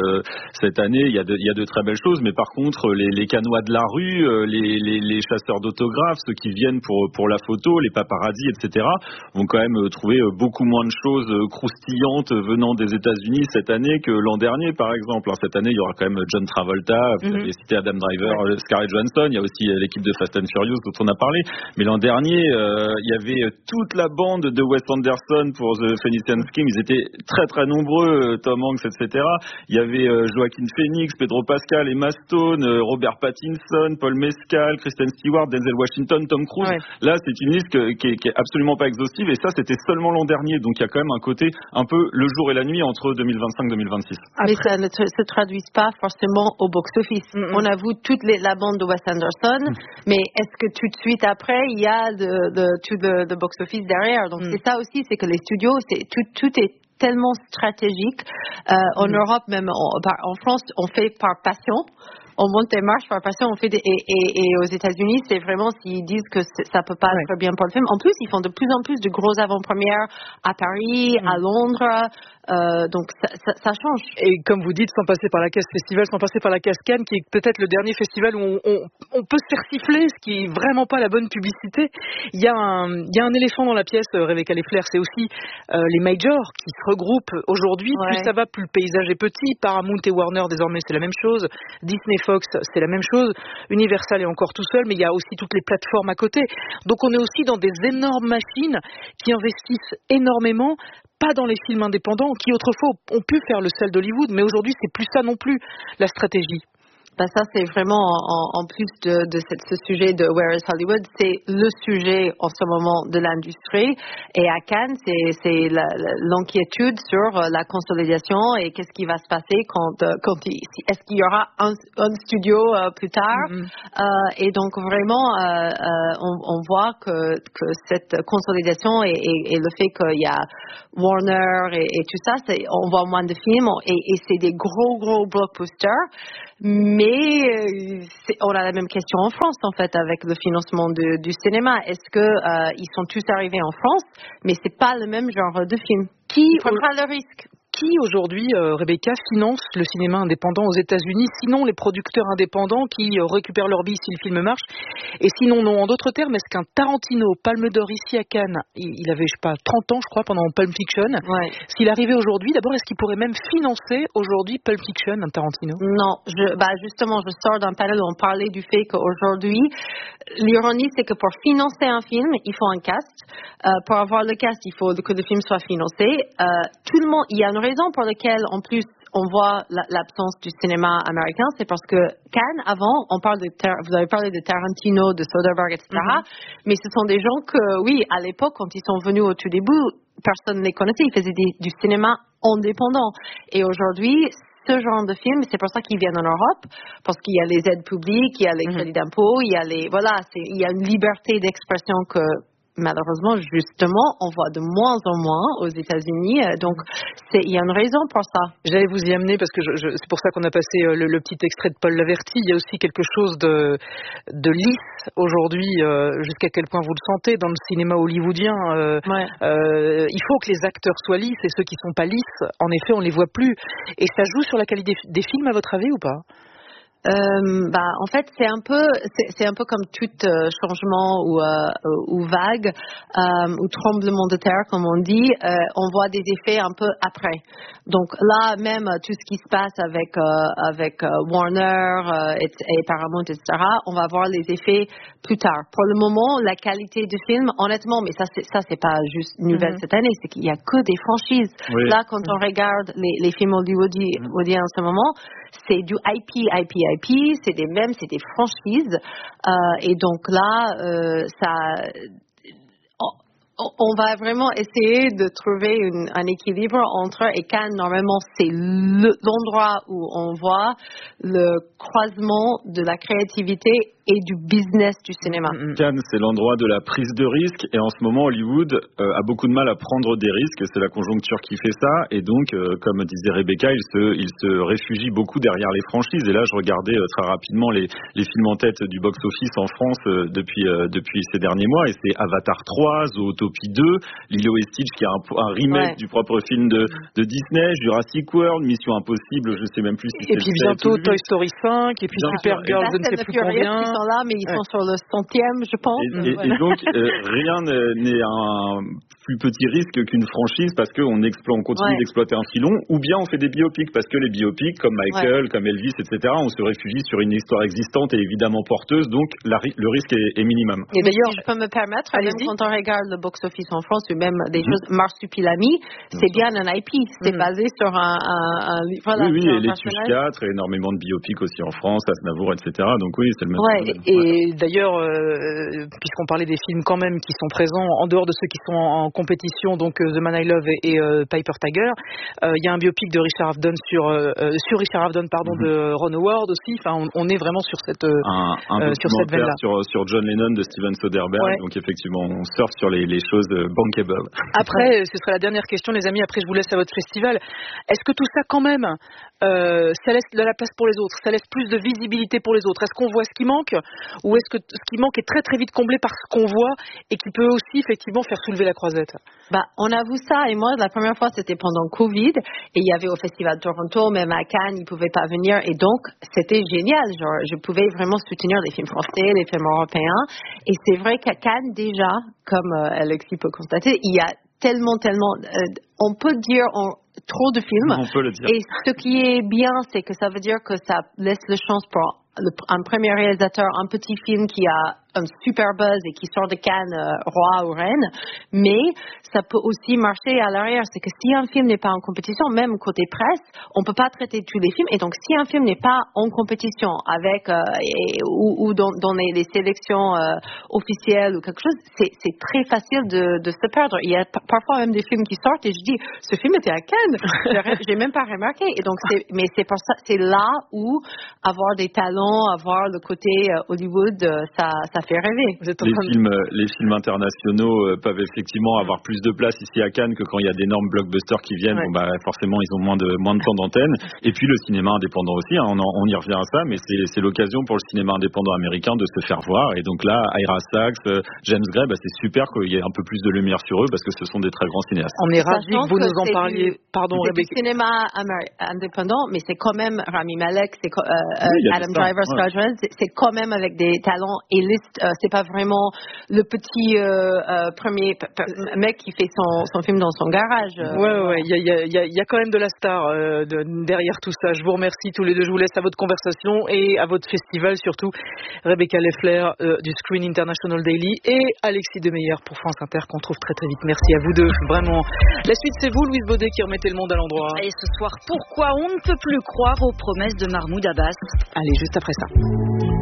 Speaker 23: cette année. Il y a de très belles choses, mais par contre les Cannois de la rue, les chasseurs d'autographes, ceux qui viennent pour la photo, les paparazzis, etc., vont quand même trouver beaucoup moins de choses croustillantes venant des États-Unis cette année que l'an dernier, par exemple. Alors, cette année, il y aura quand même John Travolta, vous avez cité Adam Driver, Scarlett Johansson, il y a aussi l'équipe de Fast and Furious dont on a parlé. Mais l'an dernier, il y avait toute la bande de Wes Anderson pour The Phoenician Scheme. Ils étaient très très nombreux, Tom Hanks, etc. Il y avait Joaquin Phoenix, Pedro Pascal, Emma Stone, Robert Pattinson, Paul Mescal, Kristen Stewart, Denzel Washington, Tom Cruise. Là, c'est une liste qui est absolument pas exhaustive et ça, c'était seulement l'an dernier. Donc, il y a quand même un côté un peu le jour et la nuit entre 2025 et 2026.
Speaker 2: Mais ça ne se traduit pas forcément au box-office. On a vu toute la bande de Wes Anderson, mais est-ce que tout de suite après, il y a tout le box-office derrière? Donc, c'est ça aussi, c'est que les studios, tout est tellement stratégique. En Europe, même en France, on fait par passion. On monte des marches par passion, et aux États-Unis, c'est vraiment s'ils disent que ça peut pas être bien pour le film. En plus, ils font de plus en plus de gros avant-premières à Paris, à Londres. Donc ça change.
Speaker 11: Et comme vous dites, sans passer par la case festival, sans passer par la case Cannes, qui est peut-être le dernier festival où on peut se faire siffler, ce qui est vraiment pas la bonne publicité. Il y a un éléphant dans la pièce, Rebecca Lefler, c'est aussi les majors qui se regroupent aujourd'hui. Plus ça va, plus le paysage est petit. Paramount et Warner désormais c'est la même chose. Disney, Fox, c'est la même chose. Universal est encore tout seul, mais il y a aussi toutes les plateformes à côté. Donc on est aussi dans des énormes machines qui investissent énormément, pas dans les films indépendants qui autrefois ont pu faire le sel d'Hollywood, mais aujourd'hui c'est plus ça non plus la stratégie.
Speaker 2: Ça, c'est vraiment, en plus de ce sujet de Where is Hollywood, c'est le sujet en ce moment de l'industrie. Et à Cannes, c'est l'inquiétude sur la consolidation et qu'est-ce qui va se passer est-ce qu'il y aura un studio plus tard. Et donc, vraiment, on voit que cette consolidation et le fait qu'il y a Warner et tout ça, on voit moins de films et c'est des gros blockbusters. Mais on a la même question en France en fait avec le financement du cinéma. Est-ce que ils sont tous arrivés en France, mais c'est pas le même genre de film. Qui prendra le risque?
Speaker 11: Qui aujourd'hui, Rebecca, finance le cinéma indépendant aux États-Unis? Sinon les producteurs indépendants qui récupèrent leur bille si le film marche. Et sinon, non. En d'autres termes, est-ce qu'un Tarantino, Palme d'Or ici à Cannes, il avait, 30 ans, je crois, pendant Pulp Fiction. S'il arrivait aujourd'hui, d'abord, est-ce qu'il pourrait même financer aujourd'hui Pulp Fiction, un Tarantino?
Speaker 2: Non. Justement, je sors d'un panel où on parlait du fait qu'aujourd'hui, l'ironie, c'est que pour financer un film, il faut un cast. Pour avoir le cast, il faut que le film soit financé. Tout le monde, il y a une raison pour laquelle, en plus, on voit l'absence du cinéma américain, c'est parce que Cannes, avant, vous avez parlé de Tarantino, de Soderbergh, etc. Mais ce sont des gens que, oui, à l'époque, quand ils sont venus au tout début, personne ne les connaissait. Ils faisaient du cinéma indépendant. Et aujourd'hui, ce genre de film, c'est pour ça qu'ils viennent en Europe, parce qu'il y a les aides publiques, il y a les crédits d'impôt, il y a il y a une liberté d'expression que malheureusement, justement, on voit de moins en moins aux États-Unis. Donc, il y a une raison pour ça.
Speaker 11: J'allais vous y amener parce que c'est pour ça qu'on a passé le petit extrait de Paul Laverty. Il y a aussi quelque chose de lisse aujourd'hui. Jusqu'à quel point vous le sentez dans le cinéma hollywoodien. Il faut que les acteurs soient lisses et ceux qui sont pas lisses, en effet, on les voit plus. Et ça joue sur la qualité des films, à votre avis, ou pas?
Speaker 2: En fait, c'est un peu comme tout changement ou vague ou tremblement de terre, comme on dit. On voit des effets un peu après. Donc là, même tout ce qui se passe avec Warner et Paramount, etc. On va voir les effets plus tard. Pour le moment, la qualité du film, honnêtement, mais ça c'est pas juste nouvelle cette année, c'est qu'il y a que des franchises. Oui. Là, quand on regarde les films hollywoodiens en ce moment, c'est du IP, c'est des franchises. Et donc là, on va vraiment essayer de trouver un équilibre entre, et Cannes, normalement, c'est l'endroit où on voit le croisement de la créativité et du business du cinéma.
Speaker 21: Cannes, c'est l'endroit de la prise de risque, et en ce moment, Hollywood a beaucoup de mal à prendre des risques, c'est la conjoncture qui fait ça, et donc, comme disait Rebecca, il se réfugie beaucoup derrière les franchises, et là, je regardais très rapidement les films en tête du box-office en France depuis ces derniers mois, et c'est Avatar 3, Zootopie 2, Lilo et Stitch qui est un remake du propre film de Disney, Jurassic World, Mission Impossible, je sais même plus si c'est
Speaker 11: le 7. Et puis bientôt Toy Story 5, et puis Supergirl, je ne sais plus combien.
Speaker 2: Ils sont là, mais ils sont sur le 100e, je pense.
Speaker 21: Et donc, rien n'est un plus petit risque qu'une franchise parce qu'on continue d'exploiter un filon, ou bien on fait des biopics parce que les biopics, comme Michael, comme Elvis, etc., on se réfugie sur une histoire existante et évidemment porteuse, donc le risque est minimum.
Speaker 2: Et d'ailleurs, si je peux me permettre, même quand on regarde le box-office en France, ou même des choses, Marsupilami, c'est bien un IP, c'est basé sur un livre.
Speaker 21: Oui, et Les Tuches 4, et énormément de biopics aussi en France, Aznavour, etc., donc oui, c'est le même.
Speaker 11: Et d'ailleurs, puisqu'on parlait des films quand même qui sont présents, en dehors de ceux qui sont en compétition, donc The Man I Love et Piper Tiger, il y a un biopic de Richard Avedon sur Richard Avedon, de Ron Howard aussi. Enfin, on est vraiment sur cette sur cette veine-là.
Speaker 21: Sur John Lennon de Steven Soderbergh. Donc effectivement, on surfe sur les choses bankable.
Speaker 11: Après, ce sera la dernière question, les amis. Après, je vous laisse à votre festival. Est-ce que tout ça, quand même, ça laisse de la place pour les autres, ça laisse plus de visibilité pour les autres? Est-ce qu'on voit ce qui manque, ou est-ce que ce qui manque est très très vite comblé par ce qu'on voit et qui peut aussi effectivement faire soulever la croisette?
Speaker 2: On a vu ça, et moi la première fois c'était pendant Covid, et il y avait au Festival de Toronto, même à Cannes, ils pouvaient pas venir, et donc c'était génial. Genre, je pouvais vraiment soutenir les films français, les films européens, et c'est vrai qu'à Cannes déjà, comme Alexis peut constater, il y a tellement, on peut dire trop de films.
Speaker 21: On peut le dire.
Speaker 2: Et ce qui est bien, c'est que ça veut dire que ça laisse la chance pour un premier réalisateur, un petit film qui a un super buzz et qui sort de Cannes, roi ou reine, mais ça peut aussi marcher à l'arrière. C'est que si un film n'est pas en compétition, même côté presse, on peut pas traiter tous les films, et donc si un film n'est pas en compétition avec ou dans les sélections officielles ou quelque chose, c'est très facile de se perdre. Il y a parfois même des films qui sortent et je dis, ce film était à Cannes, j'ai même pas remarqué. Et donc c'est pour ça, c'est là où avoir des talents, avoir le côté Hollywood, ça fait rêver.
Speaker 21: Les films internationaux peuvent effectivement avoir plus de place ici à Cannes que quand il y a d'énormes blockbusters qui viennent. Forcément, ils ont moins de temps d'antenne. Et puis le cinéma indépendant aussi, on y revient à ça, mais c'est l'occasion pour le cinéma indépendant américain de se faire voir. Et donc là, Ira Sachs, James Gray, c'est super qu'il y ait un peu plus de lumière sur eux parce que ce sont des très grands cinéastes.
Speaker 11: On est ravis que vous nous en parliez. Pardon,
Speaker 2: Rebecca. C'est du cinéma indépendant, mais c'est quand même Rami Malek, c'est Adam Driver, c'est quand même avec des talents élistes. C'est pas vraiment le petit premier mec qui fait son film dans son garage.
Speaker 11: Il y a quand même de la star derrière tout ça. Je vous remercie tous les deux. Je vous laisse à votre conversation et à votre festival surtout. Rebecca Leffler du Screen International Daily et Alexis Demeyer pour France Inter, qu'on trouve très très vite. Merci à vous deux, vraiment. La suite, c'est vous, Louise Baudet, qui remettez le monde à l'endroit.
Speaker 25: Et ce soir, pourquoi on ne peut plus croire aux promesses de Mahmoud Abbas?
Speaker 11: Allez, juste après ça.